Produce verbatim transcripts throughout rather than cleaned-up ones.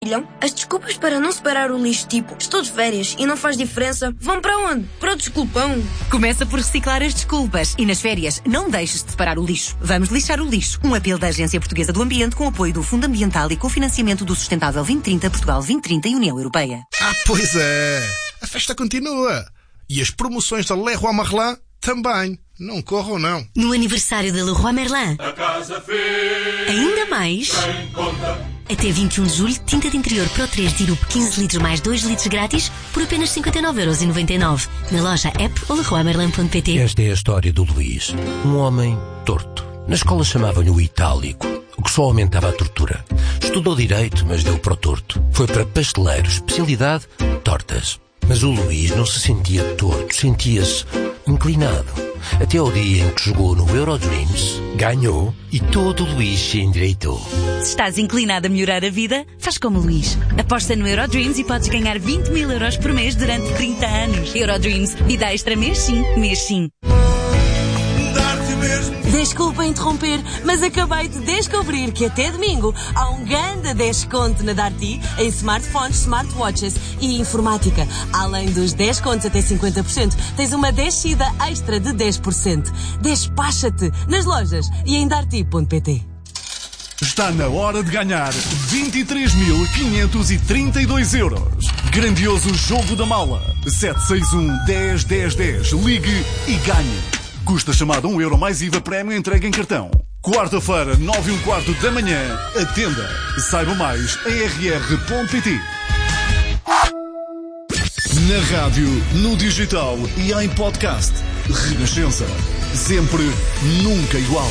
As desculpas para não separar o lixo, tipo, estou de férias e não faz diferença, vão para onde? Para o desculpão. Começa por reciclar as desculpas e nas férias não deixes de separar o lixo. Vamos lixar o lixo. Um apelo da Agência Portuguesa do Ambiente com apoio do Fundo Ambiental e cofinanciamento do Sustentável vinte trinta, Portugal vinte trinta e União Europeia. Ah, pois é. A festa continua. E as promoções da Leroy Merlin também. Não corram, não. No aniversário da Leroy Merlin. A casa fez. Ainda mais. Tem conta. Até vinte e um de julho, tinta de interior Pro três Dirup quinze litros mais dois litros grátis por apenas cinquenta e nove euros e noventa e nove. Na loja app ou leroy merlin ponto pt. Esta é a história do Luís. Um homem torto. Na escola chamavam-lhe o itálico, o que só aumentava a tortura. Estudou direito, mas deu para o torto. Foi para pasteleiro, especialidade tortas. Mas o Luís não se sentia torto, sentia-se inclinado. Até ao dia em que jogou no Eurodreams, ganhou e todo o Luís se endireitou. Se estás inclinado a melhorar a vida, faz como o Luís. Aposta no Eurodreams e podes ganhar vinte mil euros por mês durante trinta anos. Eurodreams, vida extra mês sim, mês sim. Desculpa interromper, mas acabei de descobrir que até domingo há um grande desconto na Darty em smartphones, smartwatches e informática. Além dos descontos até cinquenta por cento, tens uma descida extra de dez por cento. Despacha-te nas lojas e em darty ponto pt. Está na hora de ganhar vinte e três mil quinhentos e trinta e dois euros. Grandioso jogo da mala. sete seis um, dez, dez, dez. Ligue e ganhe. Custa chamada um euro mais I V A prémio entregue em cartão. Quarta-feira, nove e um quarto da manhã. Atenda. Saiba mais em r r ponto pt. Na rádio, no digital e em podcast. Renascença. Sempre, nunca igual.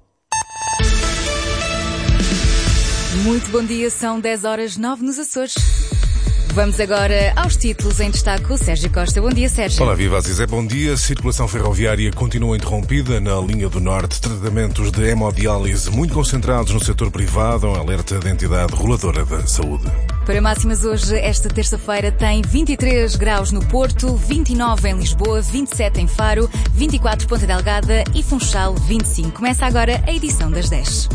Muito bom dia, são dez horas nove nos Açores. Vamos agora aos títulos em destaque com o Sérgio Costa. Bom dia, Sérgio. Olá, viva Zé. Bom dia. Circulação ferroviária continua interrompida na linha do Norte. Tratamentos de hemodiálise muito concentrados no setor privado. Um alerta da entidade reguladora da saúde. Para máximas hoje, esta terça-feira tem vinte e três graus no Porto, vinte e nove em Lisboa, vinte e sete em Faro, vinte e quatro Ponta Delgada e Funchal vinte e cinco. Começa agora a edição das dez.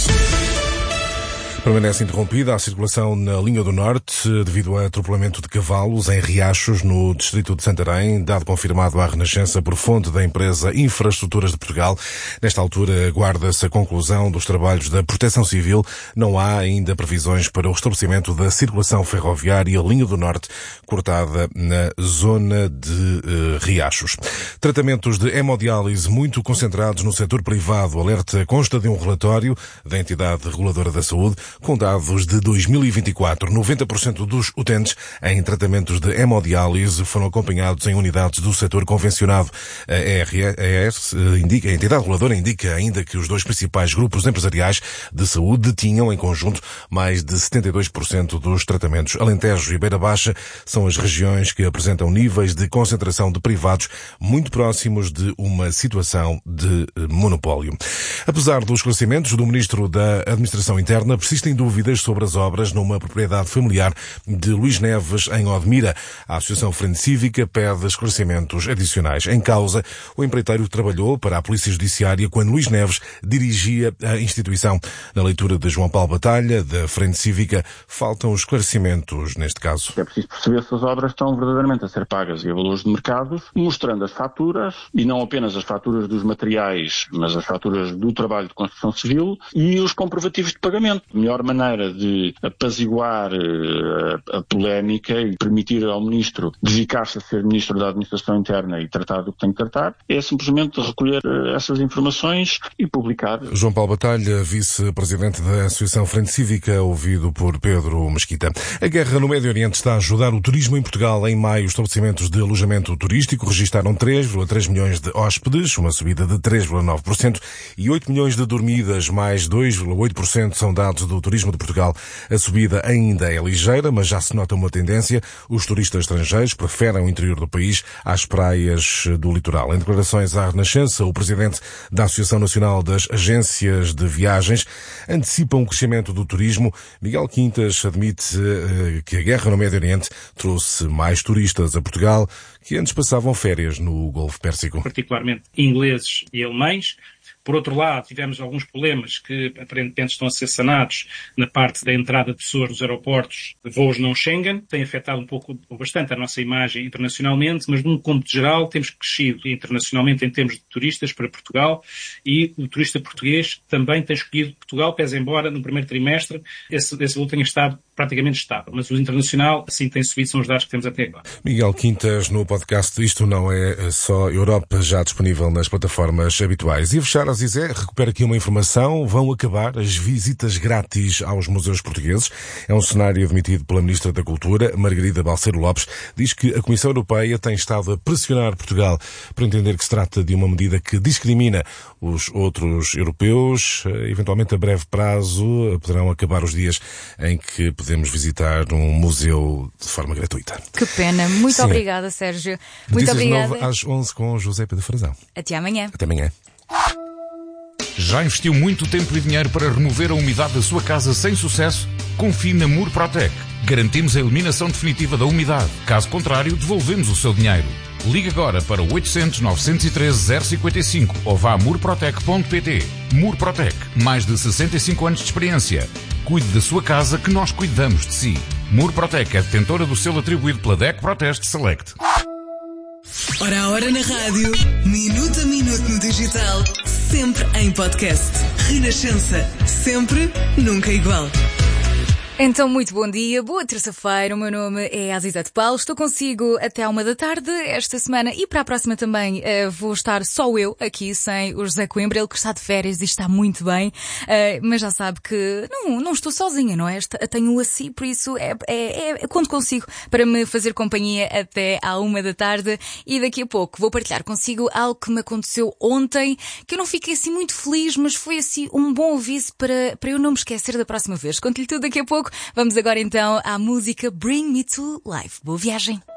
Permanece interrompida a circulação na linha do Norte devido a atropelamento de cavalos em Riachos, no distrito de Santarém, dado confirmado à Renascença por fonte da empresa Infraestruturas de Portugal. Nesta altura, aguarda-se a conclusão dos trabalhos da Proteção Civil. Não há ainda previsões para o restabelecimento da circulação ferroviária linha do Norte, cortada na zona de uh, Riachos. Tratamentos de hemodiálise muito concentrados no setor privado. O alerta consta de um relatório da entidade reguladora da saúde. Com dados de dois mil e vinte e quatro, noventa por cento dos utentes em tratamentos de hemodiálise foram acompanhados em unidades do setor convencionado. A R S indica, a entidade reguladora indica ainda que os dois principais grupos empresariais de saúde tinham em conjunto mais de setenta e dois por cento dos tratamentos. Alentejo e Beira Baixa são as regiões que apresentam níveis de concentração de privados muito próximos de uma situação de monopólio. Apesar dos esclarecimentos do Ministro da Administração Interna, persiste Existem dúvidas sobre as obras numa propriedade familiar de Luís Neves, em Odmira. A Associação Frente Cívica pede esclarecimentos adicionais. Em causa, o empreiteiro trabalhou para a Polícia Judiciária quando Luís Neves dirigia a instituição. Na leitura de João Paulo Batalha, da Frente Cívica, faltam esclarecimentos neste caso. É preciso perceber se as obras estão verdadeiramente a ser pagas e a valores de mercado, mostrando as faturas, e não apenas as faturas dos materiais, mas as faturas do trabalho de construção civil e os comprovativos de pagamento. A melhor maneira de apaziguar a, a polémica e permitir ao Ministro dedicar-se a ser Ministro da Administração Interna e tratar do que tem que tratar é simplesmente recolher essas informações e publicar. João Paulo Batalha, Vice-Presidente da Associação Frente Cívica, ouvido por Pedro Mesquita. A guerra no Médio Oriente está a ajudar o turismo em Portugal. Em maio, os estabelecimentos de alojamento turístico registaram três vírgula três milhões de hóspedes, uma subida de três vírgula nove por cento, e oito milhões de dormidas, mais dois vírgula oito por cento, são dados do Turismo de Portugal. A subida ainda é ligeira, mas já se nota uma tendência. Os turistas estrangeiros preferem o interior do país às praias do litoral. Em declarações à Renascença, o presidente da Associação Nacional das Agências de Viagens antecipa um crescimento do turismo. Miguel Quintas admite uh, que a guerra no Médio Oriente trouxe mais turistas a Portugal que antes passavam férias no Golfo Pérsico. Particularmente ingleses e alemães, Por outro lado, tivemos alguns problemas que aparentemente estão a ser sanados na parte da entrada de pessoas nos aeroportos de voos não Schengen. Tem afetado um pouco, ou bastante, a nossa imagem internacionalmente, mas num cômputo geral temos crescido internacionalmente em termos de turistas para Portugal, e o turista português também tem escolhido Portugal, pese embora no primeiro trimestre esse, esse valor tenha estado praticamente estável. Mas o internacional, assim, tem subido, são os dados que temos até agora. Miguel Quintas, no podcast Isto Não É Só Europa, já disponível nas plataformas habituais. E a fechar, Azizé, recupera aqui uma informação. Vão acabar as visitas grátis aos museus portugueses. É um cenário admitido pela Ministra da Cultura, Margarida Balseiro Lopes. Diz que a Comissão Europeia tem estado a pressionar Portugal para entender que se trata de uma medida que discrimina os outros europeus. Eventualmente, a breve prazo, poderão acabar os dias em que podemos visitar um museu de forma gratuita. Que pena. Muito Sim. obrigada, Sérgio. Muito Notícias obrigada. nove às onze com José Pedro Frazão. Até amanhã. Até amanhã. Já investiu muito tempo e dinheiro para remover a umidade da sua casa sem sucesso? Confie na Murprotec. Garantimos a eliminação definitiva da umidade. Caso contrário, devolvemos o seu dinheiro. Ligue agora para oitocentos, novecentos e treze, zero cinquenta e cinco ou vá a murprotec ponto pt. Murprotec. Mais de sessenta e cinco anos de experiência. Cuide da sua casa que nós cuidamos de si. Murprotec é detentora do selo atribuído pela D E C Proteste Select. Hora a hora na rádio, minuto a minuto no digital, sempre em podcast. Renascença, sempre, nunca igual. Então, muito bom dia, boa terça-feira, o meu nome é Azizete Paulo, estou consigo até à uma da tarde esta semana e para a próxima também uh, vou estar só eu aqui, sem o José Coimbra, ele que está de férias e está muito bem, uh, mas já sabe que não, não estou sozinha, não é? Tenho-o assim, por isso é, é, é quando consigo para me fazer companhia até à uma da tarde e daqui a pouco vou partilhar consigo algo que me aconteceu ontem, que eu não fiquei assim muito feliz, mas foi assim um bom aviso para, para eu não me esquecer da próxima vez. Conto-lhe tudo daqui a pouco. Vamos agora então à música Bring Me to Life. Boa viagem.